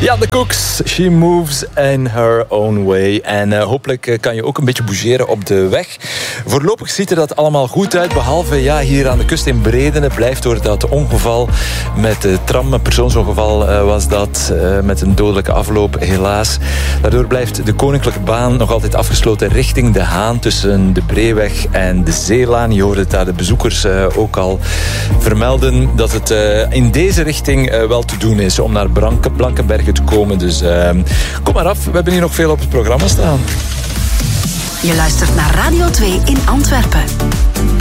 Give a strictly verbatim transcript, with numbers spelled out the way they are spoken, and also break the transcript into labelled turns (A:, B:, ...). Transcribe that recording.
A: Ja, de Cooks. She moves in her own way. En uh, hopelijk uh, kan je ook een beetje bougeren op de weg. Voorlopig ziet er dat allemaal goed uit. Behalve ja, hier aan de kust in Bredene blijft door dat ongeval met de tram. Een persoonsongeval uh, was dat. Uh, met een dodelijke afloop, helaas. Daardoor blijft de Koninklijke Baan nog altijd afgesloten richting De Haan. Tussen de Breeweg en de Zeelaan. Je hoorde het daar de bezoekers uh, ook al vermelden. Dat het uh, in deze richting uh, wel te doen is om naar Blanke, Blankenbergen te komen. Dus uh, kom maar af. We hebben hier nog veel op het programma staan.
B: Je luistert naar Radio twee in Antwerpen.